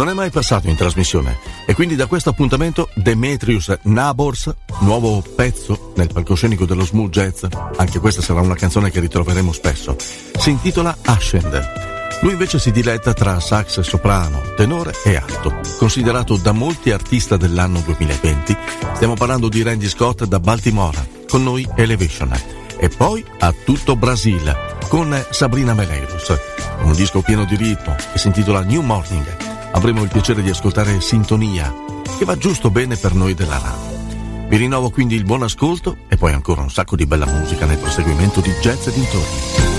non è mai passato in trasmissione e quindi da questo appuntamento Demetrius Nabors, nuovo pezzo nel palcoscenico dello smooth jazz. Anche questa sarà una canzone che ritroveremo spesso. Si intitola Ascend. Lui invece si diletta tra sax soprano, tenore e alto. Considerato da molti artista dell'anno 2020, stiamo parlando di Randy Scott da Baltimora, con noi Elevation. E poi a tutto Brasile, con Sabrina Meleiros, un disco pieno di ritmo che si intitola New Morning. Avremo il piacere di ascoltare Sintonia, che va giusto bene per noi della radio. Vi rinnovo quindi il buon ascolto e poi ancora un sacco di bella musica nel proseguimento di Jazz e dintorni.